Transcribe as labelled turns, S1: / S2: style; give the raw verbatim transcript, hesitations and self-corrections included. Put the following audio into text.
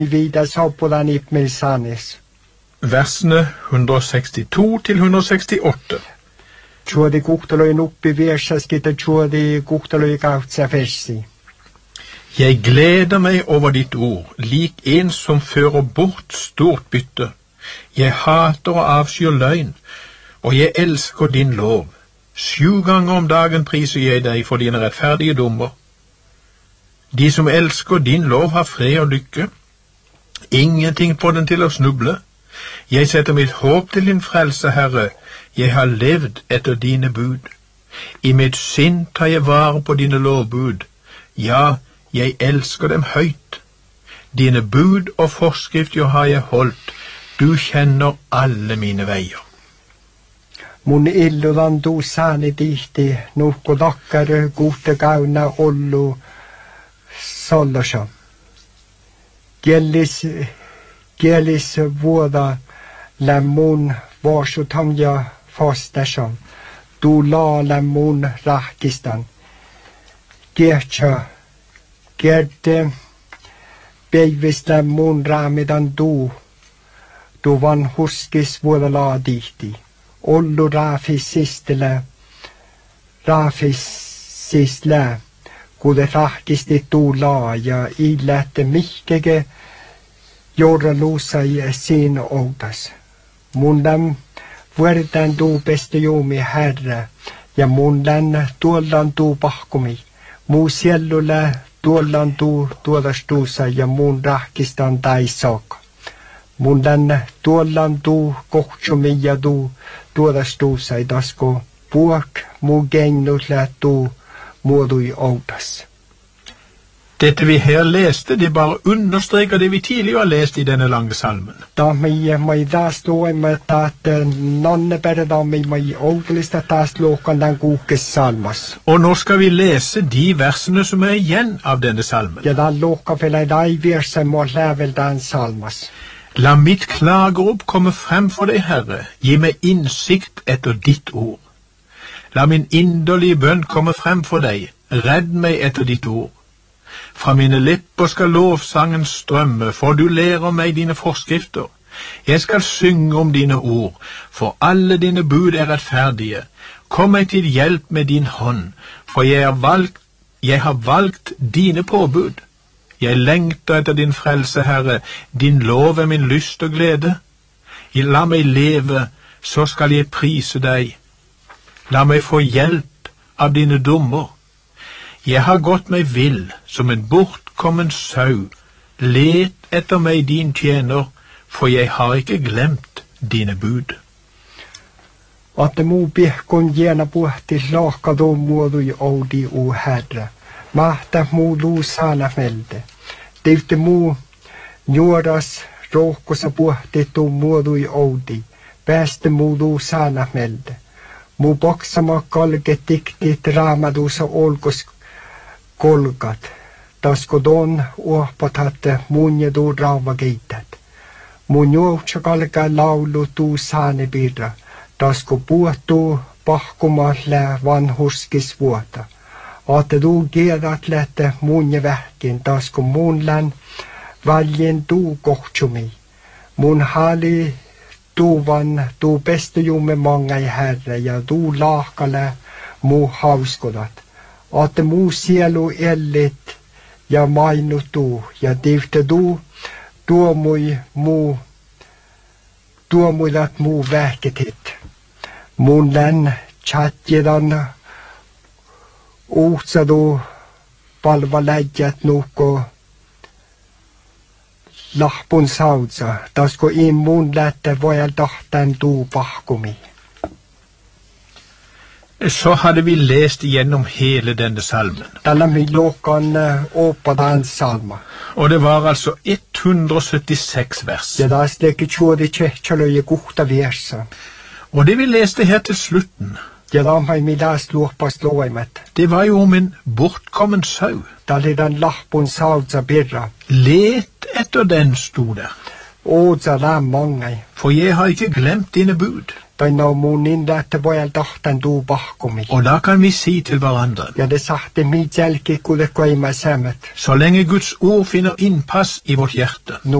S1: Vidas hoppudan ipmilsanis.
S2: Versene hundre og sekstito til hundre og sekstiåtte.
S1: Tjuodi kuhtaloi nuppi viersaskita tjuodi kuhtaloi kautsa versi.
S2: Jeg gleder meg over ditt ord, lik en som fører bort stort bytte. Jeg hater og avskyr løgn, og jeg elsker din lov. Sju ganger om dagen priser jeg deg for dine rettferdige dommer. De som elsker din lov har fred og lykke. Ingenting får den til å snuble. Jeg setter mitt håp til din frelse, Herre. Jeg har levd etter dine bud. I mitt sinn tar jeg vare på dine lovbud. Ja, jeg elsker dem høyt. Dine bud og forskrifter har jeg holdt. Du kjenner alle mine veier.
S1: Mun illudan du sani tihti, nuhko takkare, kuhte kauna ollu, sollosa. Kielis, kielis vuoda lämmun varsutanja fastasan. Du la lämmun rahkistan. Kiertsa, kierte päivis lämmun raamidan du. Du van huskis vuoda la tihti. Ollu raafis sistele, raafis sisle. Kude rahkisti tuu laa ja ilähte mihkege jorra luusai siin outas. Mun läm vuoritan tuu peste juumi herre ja mun län tuollan tuu pahkumi. Muu siellulle tuollan tuu tuodastuusa ja mun rahkistan taisaaka. Mun län tuollan tuu kohtsumi ja tuu tuodastuusa i tasko puok muu gengnutle tuu muodui outas.
S2: Dette vi her leste, det bare understreker det vi tidligere har lest i denne lange salmen.
S1: Da mi mai taas luemme, että nonne perda mi mai oudelista taas luokan den kukes salmas.
S2: Og nå skal vi lese de versene som er igjen av denne salmen.
S1: Ja da luokka vielä dai virse må lävel den salmas.
S2: La mitt klagerop komme frem for deg, Herre. Gi meg innsikt etter ditt ord. La min inderlige bønn komme frem for deg. Redd meg etter ditt ord. Fra mine lepper skal lovsangen strømme, for du lærer meg dine forskrifter. Jeg skal synge om dine ord, for alle dine bud er rettferdige. Kom meg til hjelp med din hånd, for jeg har valgt, jeg har valgt dine påbud. Jeg lengter etter din frelse, Herre. Din lov er min lyst og glede. La meg leve, så skal jeg prise deg. La meg få hjelp av dine dommer. Jeg har gått meg vill som en bortkommen sau. Let etter meg din tjener, for jeg har ikke glemt dine bud.
S1: At det må behkon gjerne puhti laaka do muodui oudi u herre. Mahta mu lu sana melde. Teitte mu njuodas rohkosa puhti tu muodui oudi. Pääste mu lu sana melde. Mu boksama kalke tiktit raamadusa olkos kolkat. Tasko don uopotatte munjedu raavageitat. Mun juoksa kalka laulu tuu saane birra. Tasko puhtuu pahkumalle vanhuskis vuota. Aatte tuu kiedat lähte munje vähkin. Tasko mun län väljen tuu kohtsumi. Mun hali tuuvan tuu pestujumme mangai herre ja tuu laakale muu hauskodat. Aatte muu sielu ellit ja mainu tuu ja tifte tuu tuomui muu tuomuidat muu vähketit. Mun län chatjedan uhtsadu palvaläjät nuhko lahpun saudsa, tasko in mun lätte vojal tahten tuu pahkumi.
S2: Så hadde vi lest gjennom hele denne salmen.
S1: Tällä mi luokan åpadan salma.
S2: Og det var altså ett hundre og syttiseks vers.
S1: Ja da stekke tjuodi tjehtjaløye kuhta viersa.
S2: Og det vi leste her til slutten,
S1: ja da mai mi läst luopas loimet.
S2: det var jo om en bortkommen sau.
S1: Tällä den lahpun saudsa birra.
S2: Let etter den, sto der.
S1: Ådsa läm mangai.
S2: For jeg har ikke glemt dine bud.
S1: Tai no mun inda, että voi tahtan tuu pahkomi.
S2: Og da kan vi si til hverandre,
S1: Ja det sagte mi jälki kuule koima sämät.
S2: så lenge Guds ord finner innpass i vårt hjerte,